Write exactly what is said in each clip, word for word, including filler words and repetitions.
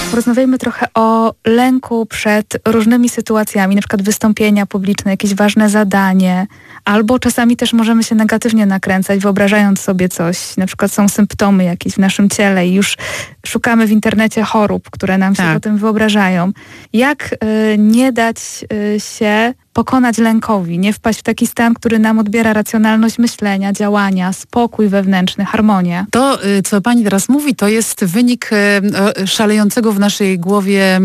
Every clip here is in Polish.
Porozmawiajmy trochę o lęku przed różnymi sytuacjami, na przykład wystąpienia publiczne, jakieś ważne zadanie, albo czasami też możemy się negatywnie nakręcać, wyobrażając sobie coś. Na przykład są symptomy jakieś w naszym ciele i już szukamy w internecie chorób, które nam się tak. potem wyobrażają. Jak y, nie dać y, się pokonać lękowi, nie wpaść w taki stan, który nam odbiera racjonalność myślenia, działania, spokój wewnętrzny, harmonię. To, co pani teraz mówi, to jest wynik szalejącego w naszej głowie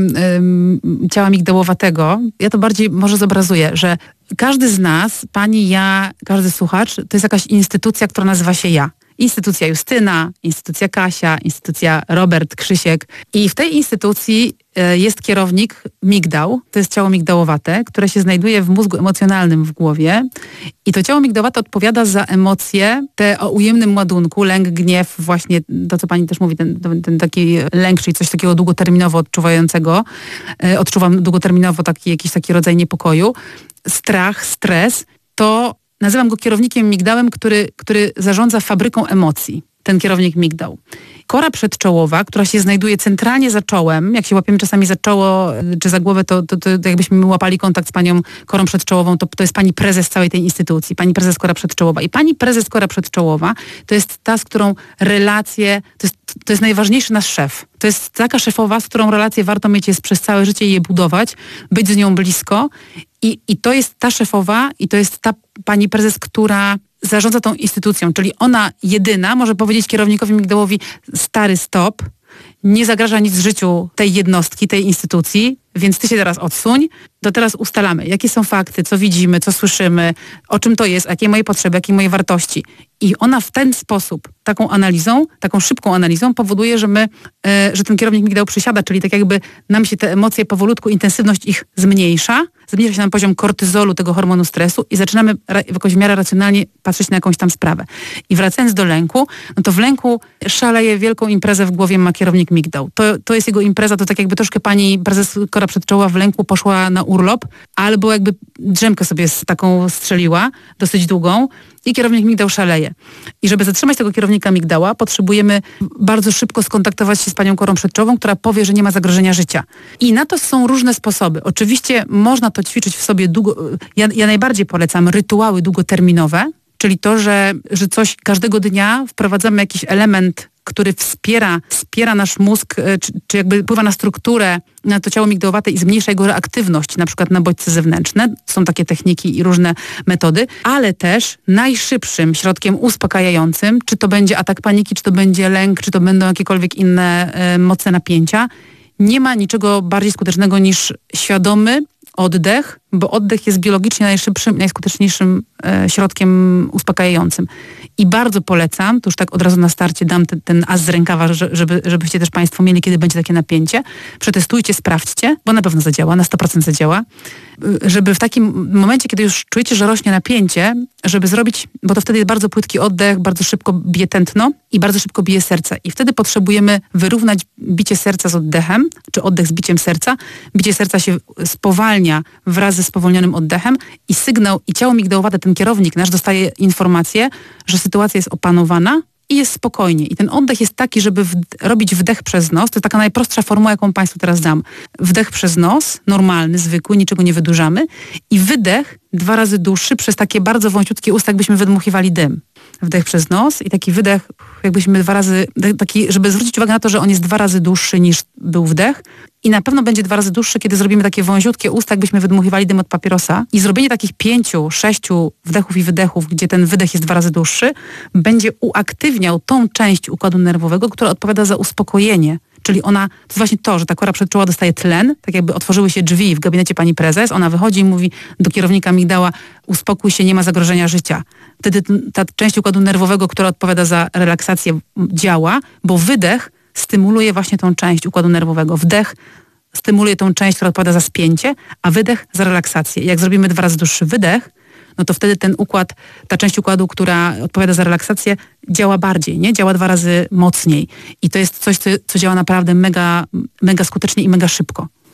ciała migdałowatego. Ja to bardziej może zobrazuję, że każdy z nas, pani, ja, każdy słuchacz, to jest jakaś instytucja, która nazywa się ja. Instytucja Justyna, instytucja Kasia, instytucja Robert, Krzysiek. I w tej instytucji jest kierownik migdał, to jest ciało migdałowate, które się znajduje w mózgu emocjonalnym w głowie. I to ciało migdałowate odpowiada za emocje, te o ujemnym ładunku, lęk, gniew, właśnie to, co pani też mówi, ten, ten taki lęk, czyli coś takiego długoterminowo odczuwającego. E, odczuwam długoterminowo taki, jakiś taki rodzaj niepokoju. Strach, stres, to nazywam go kierownikiem migdałem, który, który zarządza fabryką emocji. Ten kierownik migdał. Kora przedczołowa, która się znajduje centralnie za czołem, jak się łapiemy czasami za czoło czy za głowę, to, to, to jakbyśmy łapali kontakt z panią korą przedczołową, to, to jest pani prezes całej tej instytucji, pani prezes kora przedczołowa. I pani prezes kora przedczołowa to jest ta, z którą relacje, to jest, to jest najważniejszy nasz szef. To jest taka szefowa, z którą relacje warto mieć jest przez całe życie i je budować, być z nią blisko. I, I to jest ta szefowa i to jest ta pani prezes, która zarządza tą instytucją, czyli ona jedyna może powiedzieć kierownikowi migdałowi stary stop, nie zagraża nic w życiu tej jednostki, tej instytucji, więc ty się teraz odsuń, to teraz ustalamy, jakie są fakty, co widzimy, co słyszymy, o czym to jest, jakie moje potrzeby, jakie moje wartości. I ona w ten sposób, taką analizą, taką szybką analizą powoduje, że my, e, że ten kierownik migdał przysiada, czyli tak jakby nam się te emocje powolutku, intensywność ich zmniejsza, zmniejsza się nam poziom kortyzolu, tego hormonu stresu i zaczynamy ra- jakoś w miarę racjonalnie patrzeć na jakąś tam sprawę. I wracając do lęku, no to w lęku szaleje wielką imprezę w głowie ma kierownik migdał. To, to jest jego impreza, to tak jakby troszkę pani prezes kora przedczołowa w lęku poszła na urlop, albo jakby drzemkę sobie z taką strzeliła, dosyć długą, i kierownik migdał szaleje. I żeby zatrzymać tego kierownika migdała, potrzebujemy bardzo szybko skontaktować się z panią korą przedczołową, która powie, że nie ma zagrożenia życia. I na to są różne sposoby. Oczywiście można to ćwiczyć w sobie długo. Ja, ja najbardziej polecam rytuały długoterminowe, czyli to, że, że coś każdego dnia wprowadzamy jakiś element, który wspiera, wspiera nasz mózg, czy, czy jakby wpływa na strukturę, na to ciało migdałowate i zmniejsza jego reaktywność, na przykład na bodźce zewnętrzne. Są takie techniki i różne metody, ale też najszybszym środkiem uspokajającym, czy to będzie atak paniki, czy to będzie lęk, czy to będą jakiekolwiek inne e, mocne napięcia, nie ma niczego bardziej skutecznego niż świadomy oddech, bo oddech jest biologicznie najszybszym, najskuteczniejszym e, środkiem uspokajającym. I bardzo polecam, to już tak od razu na starcie dam ten, ten as z rękawa, żeby, żebyście też państwo mieli, kiedy będzie takie napięcie. Przetestujcie, sprawdźcie, bo na pewno zadziała, na sto procent zadziała. Żeby w takim momencie, kiedy już czujecie, że rośnie napięcie, żeby zrobić, bo to wtedy jest bardzo płytki oddech, bardzo szybko bije tętno i bardzo szybko bije serce. I wtedy potrzebujemy wyrównać bicie serca z oddechem, czy oddech z biciem serca. Bicie serca się spowalnia wraz ze spowolnionym oddechem i sygnał, i ciało migdałowate, ten kierownik nasz dostaje informację, że sytuacja jest opanowana i jest spokojnie. I ten oddech jest taki, żeby w, robić wdech przez nos. To jest taka najprostsza formuła, jaką państwu teraz dam. Wdech przez nos, normalny, zwykły, niczego nie wydłużamy. I wydech dwa razy dłuższy przez takie bardzo wąsiutkie usta, jakbyśmy wydmuchiwali dym. Wdech przez nos i taki wydech, jakbyśmy dwa razy, taki, żeby zwrócić uwagę na to, że on jest dwa razy dłuższy niż był wdech. I na pewno będzie dwa razy dłuższy, kiedy zrobimy takie wąziutkie usta, jakbyśmy wydmuchiwali dym od papierosa. I zrobienie takich pięciu, sześciu wdechów i wydechów, gdzie ten wydech jest dwa razy dłuższy, będzie uaktywniał tą część układu nerwowego, która odpowiada za uspokojenie. Czyli ona, to jest właśnie to, że ta kora przedczołowa dostaje tlen, tak jakby otworzyły się drzwi w gabinecie pani prezes, ona wychodzi i mówi do kierownika migdała: uspokój się, nie ma zagrożenia życia. Wtedy ta część układu nerwowego, która odpowiada za relaksację, działa, bo wydech stymuluje właśnie tą część układu nerwowego. Wdech stymuluje tą część, która odpowiada za spięcie, a wydech za relaksację. Jak zrobimy dwa razy dłuższy wydech, no to wtedy ten układ, ta część układu, która odpowiada za relaksację, działa bardziej, nie? Działa dwa razy mocniej. I to jest coś, co, co działa naprawdę mega, mega skutecznie i mega szybko.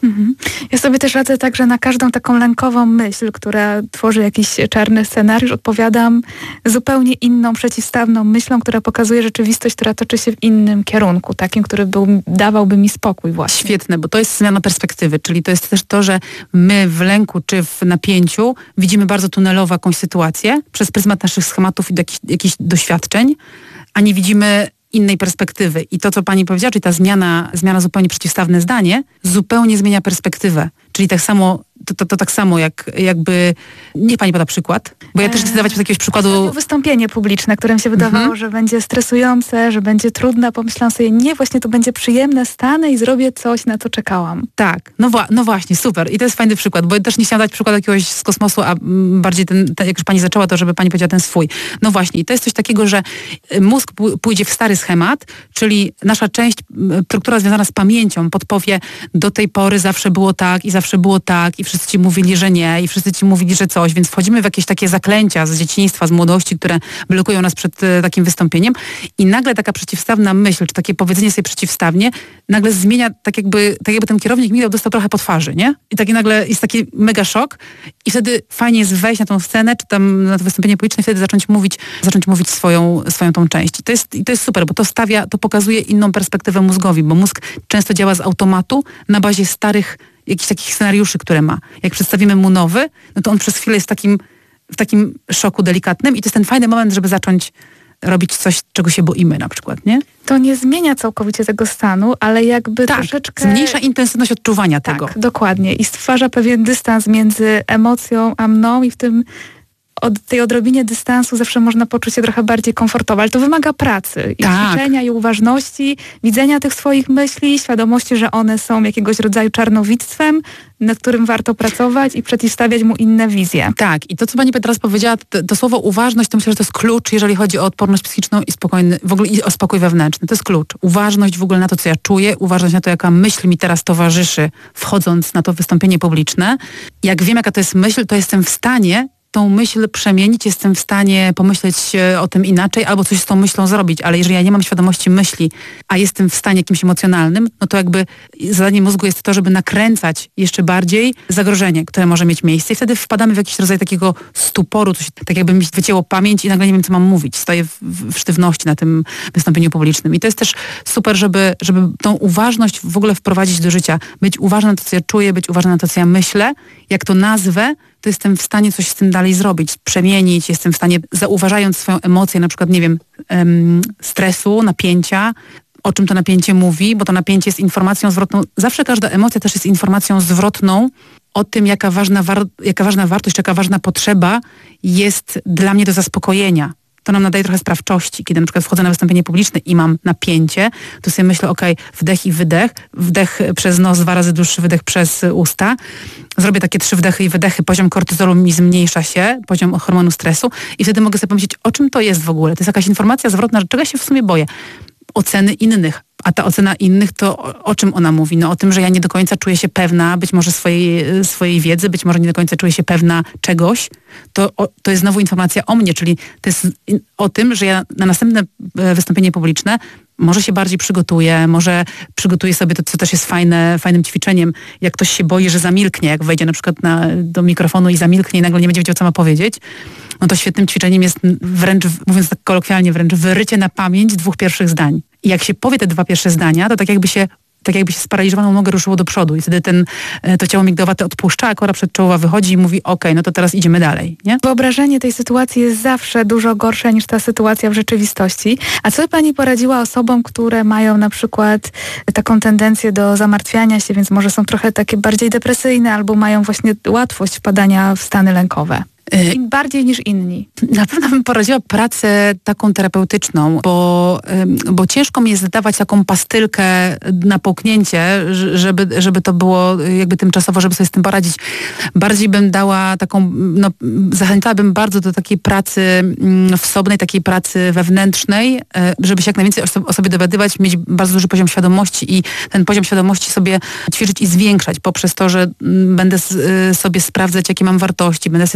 Mhm. Ja sobie też radzę tak, że na każdą taką lękową myśl, która tworzy jakiś czarny scenariusz, odpowiadam zupełnie inną, przeciwstawną myślą, która pokazuje rzeczywistość, która toczy się w innym kierunku, takim, który był, dawałby mi spokój właśnie. Świetne, bo to jest zmiana perspektywy, czyli to jest też to, że my w lęku czy w napięciu widzimy bardzo tunelowo jakąś sytuację przez pryzmat naszych schematów i jakichś, jakichś doświadczeń, a nie widzimy innej perspektywy. I to, co pani powiedziała, czyli ta zmiana, zmiana zupełnie przeciwstawne zdanie, zupełnie zmienia perspektywę. Czyli tak samo, to, to, to tak samo jak jakby, niech pani poda przykład, bo ja też chcę dawać z jakiegoś przykładu. Wystąpienie publiczne, które mi się wydawało, mhm. że będzie stresujące, że będzie trudne, pomyślałam sobie, nie, właśnie to będzie przyjemne, stanę i zrobię coś, na co czekałam. Tak, no, wła- no właśnie, super. I to jest fajny przykład, bo ja też nie chciałam dać przykład jakiegoś z kosmosu, a bardziej ten, ten jak już pani zaczęła, to żeby pani powiedziała ten swój. No właśnie, i to jest coś takiego, że mózg p- pójdzie w stary schemat, czyli nasza część, struktura związana z pamięcią podpowie, do tej pory zawsze było tak i zawsze było tak i wszyscy ci mówili, że nie i wszyscy ci mówili, że coś, więc wchodzimy w jakieś takie zaklęcia z dzieciństwa, z młodości, które blokują nas przed e, takim wystąpieniem i nagle taka przeciwstawna myśl, czy takie powiedzenie sobie przeciwstawnie, nagle zmienia, tak jakby, tak jakby ten kierownik migdał dostał trochę po twarzy, nie? I taki nagle jest taki mega szok i wtedy fajnie jest wejść na tą scenę, czy tam na to wystąpienie publiczne i wtedy zacząć mówić, zacząć mówić swoją, swoją tą część. I to jest, i to jest super, bo to stawia, to pokazuje inną perspektywę mózgowi, bo mózg często działa z automatu na bazie starych jakichś takich scenariuszy, które ma. Jak przedstawimy mu nowy, no to on przez chwilę jest w takim, w takim szoku delikatnym i to jest ten fajny moment, żeby zacząć robić coś, czego się boimy na przykład, nie? To nie zmienia całkowicie tego stanu, ale jakby tak, troszeczkę... zmniejsza intensywność odczuwania tak, tego. Tak, dokładnie. I stwarza pewien dystans między emocją a mną i w tym od tej odrobinie dystansu zawsze można poczuć się trochę bardziej komfortowo, ale to wymaga pracy i tak. ćwiczenia i uważności, widzenia tych swoich myśli, świadomości, że one są jakiegoś rodzaju czarnowidztwem, nad którym warto pracować i przeciwstawiać mu inne wizje. Tak, i to, co pani teraz powiedziała, to, to słowo uważność, to myślę, że to jest klucz, jeżeli chodzi o odporność psychiczną i spokojny, w ogóle i o spokój wewnętrzny. To jest klucz. Uważność w ogóle na to, co ja czuję, uważność na to, jaka myśl mi teraz towarzyszy, wchodząc na to wystąpienie publiczne. Jak wiem, jaka to jest myśl, to jestem w stanie tą myśl przemienić, jestem w stanie pomyśleć o tym inaczej albo coś z tą myślą zrobić, ale jeżeli ja nie mam świadomości myśli, a jestem w stanie jakimś emocjonalnym, no to jakby zadaniem mózgu jest to, żeby nakręcać jeszcze bardziej zagrożenie, które może mieć miejsce i wtedy wpadamy w jakiś rodzaj takiego stuporu, coś, tak jakby mi wycięło pamięć i nagle nie wiem, co mam mówić. Stoję w, w sztywności na tym wystąpieniu publicznym i to jest też super, żeby, żeby tą uważność w ogóle wprowadzić do życia. Być uważna na to, co ja czuję, być uważna na to, co ja myślę. Jak to nazwę, to jestem w stanie coś z tym dalej zrobić, przemienić, jestem w stanie, zauważając swoją emocję, na przykład, nie wiem, um, stresu, napięcia, o czym to napięcie mówi, bo to napięcie jest informacją zwrotną. Zawsze każda emocja też jest informacją zwrotną o tym, jaka ważna, war- jaka ważna wartość, jaka ważna potrzeba jest dla mnie do zaspokojenia. To nam nadaje trochę sprawczości. Kiedy na przykład wchodzę na wystąpienie publiczne i mam napięcie, to sobie myślę, okej, okay, wdech i wydech, wdech przez nos, dwa razy dłuższy wydech przez usta. Zrobię takie trzy wdechy i wydechy, poziom kortyzolu mi zmniejsza się, poziom hormonu stresu i wtedy mogę sobie pomyśleć, o czym to jest w ogóle. To jest jakaś informacja zwrotna, że czego się w sumie boję. Oceny innych. A ta ocena innych to o, o czym ona mówi? No o tym, że ja nie do końca czuję się pewna być może swojej, swojej wiedzy, być może nie do końca czuję się pewna czegoś. To, o, to jest znowu informacja o mnie, czyli to jest o tym, że ja na następne wystąpienie publiczne może się bardziej przygotuję, może przygotuję sobie to, co też jest fajne, fajnym ćwiczeniem. Jak ktoś się boi, że zamilknie, jak wejdzie na przykład na, do mikrofonu i zamilknie i nagle nie będzie wiedział, co ma powiedzieć, no to świetnym ćwiczeniem jest wręcz, mówiąc tak kolokwialnie, wręcz wyrycie na pamięć dwóch pierwszych zdań. I jak się powie te dwa pierwsze zdania, to tak jakby się tak jakby się sparaliżowaną nogę ruszyło do przodu i wtedy ten, to ciało migdałowate odpuszcza, a kora przedczołowa wychodzi i mówi okej, okay, no to teraz idziemy dalej, nie? Wyobrażenie tej sytuacji jest zawsze dużo gorsze niż ta sytuacja w rzeczywistości. A co by pani poradziła osobom, które mają na przykład taką tendencję do zamartwiania się, więc może są trochę takie bardziej depresyjne albo mają właśnie łatwość wpadania w stany lękowe? Im bardziej niż inni. Na pewno bym poradziła pracę taką terapeutyczną, bo, bo ciężko mi jest dawać taką pastylkę na połknięcie, żeby, żeby to było jakby tymczasowo, żeby sobie z tym poradzić. Bardziej bym dała taką, no, zachęcałabym bardzo do takiej pracy wsobnej, takiej pracy wewnętrznej, żeby się jak najwięcej o sobie dowiadywać, mieć bardzo duży poziom świadomości i ten poziom świadomości sobie ćwiczyć i zwiększać poprzez to, że będę sobie sprawdzać, jakie mam wartości, będę sobie sprawdzać, jakie mam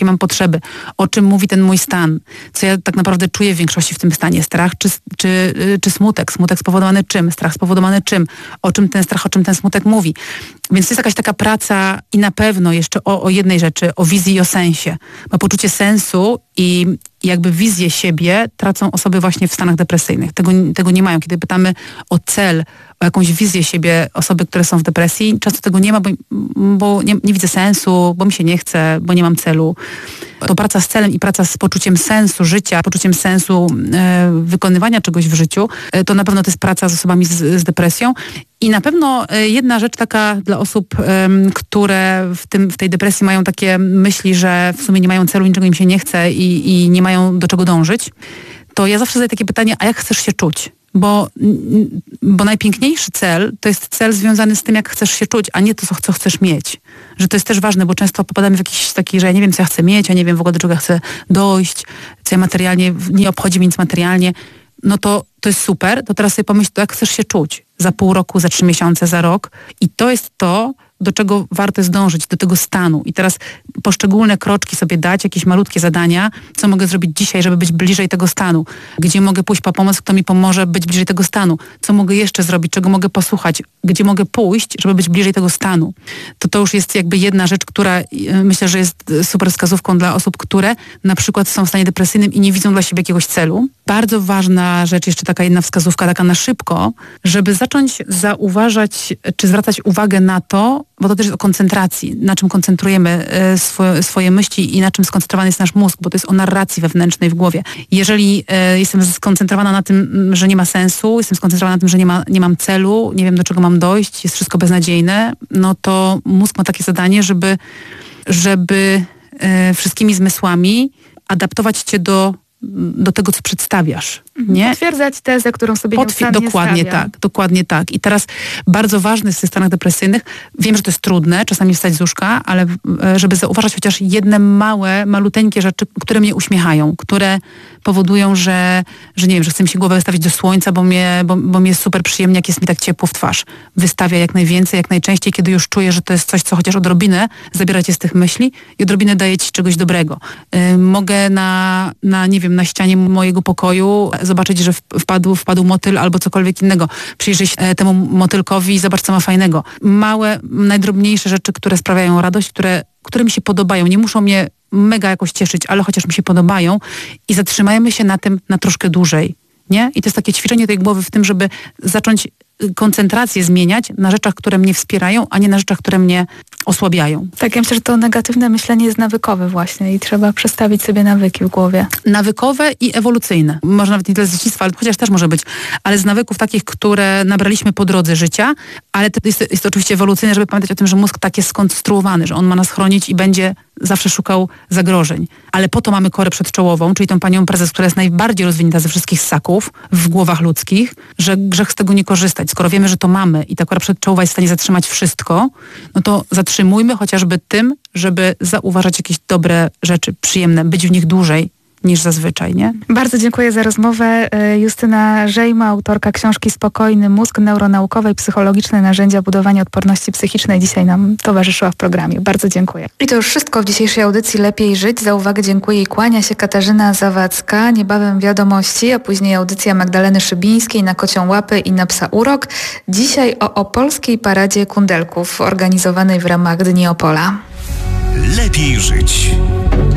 mam potrzeby, o czym mówi ten mój stan, co ja tak naprawdę czuję w większości w tym stanie, strach czy, czy, czy smutek, smutek spowodowany czym, strach spowodowany czym, o czym ten strach, o czym ten smutek mówi. Więc to jest jakaś taka praca i na pewno jeszcze o, o jednej rzeczy, o wizji i o sensie. Bo poczucie sensu i, i jakby wizję siebie tracą osoby właśnie w stanach depresyjnych. Tego, tego nie mają. Kiedy pytamy o cel, o jakąś wizję siebie, osoby, które są w depresji, często tego nie ma, bo, bo nie, nie widzę sensu, bo mi się nie chce, bo nie mam celu. To praca z celem i praca z poczuciem sensu życia, poczuciem sensu e, wykonywania czegoś w życiu, e, to na pewno to jest praca z osobami z, z depresją. I na pewno jedna rzecz taka dla osób, um, które w, tym, w tej depresji mają takie myśli, że w sumie nie mają celu, niczego im się nie chce i, i nie mają do czego dążyć, to ja zawsze zadaję takie pytanie, a jak chcesz się czuć? Bo, bo najpiękniejszy cel to jest cel związany z tym, jak chcesz się czuć, a nie to, co, co chcesz mieć. Że to jest też ważne, bo często popadamy w jakiś taki, że ja nie wiem, co ja chcę mieć, ja nie wiem w ogóle, do czego ja chcę dojść, co ja materialnie, nie obchodzi mnie nic materialnie. No to, to jest super, to teraz sobie pomyśl, to jak chcesz się czuć za pół roku, za trzy miesiące, za rok. I to jest to, do czego warto jest dążyć, do tego stanu. I teraz poszczególne kroczki sobie dać, jakieś malutkie zadania, co mogę zrobić dzisiaj, żeby być bliżej tego stanu. Gdzie mogę pójść po pomoc, kto mi pomoże być bliżej tego stanu. Co mogę jeszcze zrobić, czego mogę posłuchać, gdzie mogę pójść, żeby być bliżej tego stanu. To to już jest jakby jedna rzecz, która myślę, że jest super wskazówką dla osób, które na przykład są w stanie depresyjnym i nie widzą dla siebie jakiegoś celu. Bardzo ważna rzecz, jeszcze taka jedna wskazówka, taka na szybko, żeby zacząć zauważać, czy zwracać uwagę na to, bo to też jest o koncentracji, na czym koncentrujemy swoje, swoje myśli i na czym skoncentrowany jest nasz mózg, bo to jest o narracji wewnętrznej w głowie. Jeżeli e, jestem skoncentrowana na tym, że nie ma sensu, jestem skoncentrowana na tym, że nie, ma, nie mam celu, nie wiem, do czego mam dojść, jest wszystko beznadziejne, no to mózg ma takie zadanie, żeby, żeby e, wszystkimi zmysłami adaptować cię do do tego, co przedstawiasz. Nie? Potwierdzać tezę, którą sobie Potwier- nieustannie Dokładnie stawia. tak, dokładnie tak. I teraz bardzo ważne jest w tych stanach depresyjnych, wiem, że to jest trudne, czasami wstać z łóżka, ale żeby zauważać chociaż jedne małe, maluteńkie rzeczy, które mnie uśmiechają, które powodują, że, że nie wiem, że chcę mi się głowę wystawić do słońca, bo mnie, bo, bo mnie jest super przyjemnie, jak jest mi tak ciepło w twarz. Wystawia jak najwięcej, jak najczęściej, kiedy już czuję, że to jest coś, co chociaż odrobinę zabiera cię z tych myśli i odrobinę daje ci czegoś dobrego. Yy, mogę na, na, nie wiem, na ścianie mojego pokoju zobaczyć, że wpadł, wpadł motyl albo cokolwiek innego. Przyjrzyj się temu motylkowi i zobacz, co ma fajnego. Małe, najdrobniejsze rzeczy, które sprawiają radość, które, które mi się podobają. Nie muszą mnie mega jakoś cieszyć, ale chociaż mi się podobają i zatrzymajmy się na tym na troszkę dłużej. Nie? I to jest takie ćwiczenie tej głowy w tym, żeby zacząć koncentrację zmieniać na rzeczach, które mnie wspierają, a nie na rzeczach, które mnie osłabiają. Tak, ja myślę, że to negatywne myślenie jest nawykowe właśnie i trzeba przestawić sobie nawyki w głowie. Nawykowe i ewolucyjne. Może nawet nie tyle z dzieciństwa, ale chociaż też może być, ale z nawyków takich, które nabraliśmy po drodze życia, ale to jest, jest to oczywiście ewolucyjne, żeby pamiętać o tym, że mózg tak jest skonstruowany, że on ma nas chronić i będzie zawsze szukał zagrożeń. Ale po to mamy korę przedczołową, czyli tą panią prezes, która jest najbardziej rozwinięta ze wszystkich ssaków w głowach ludzkich, że grzech z tego nie korzystać. Skoro wiemy, że to mamy i ta kora przedczołowa jest w stanie zatrzymać wszystko, no to zatrzymujmy chociażby tym, żeby zauważać jakieś dobre rzeczy, przyjemne, być w nich dłużej niż zazwyczaj, nie? Bardzo dziękuję za rozmowę. Justyna Żejma, autorka książki Spokojny mózg, neuronaukowe i psychologiczne narzędzia budowania odporności psychicznej, dzisiaj nam towarzyszyła w programie. Bardzo dziękuję. I to już wszystko w dzisiejszej audycji Lepiej Żyć. Za uwagę dziękuję i kłania się Katarzyna Zawadzka. Niebawem wiadomości, a później audycja Magdaleny Szybińskiej na Kocią Łapę i na Psa Urok. Dzisiaj o opolskiej paradzie kundelków organizowanej w ramach Dni Opola. Lepiej Żyć.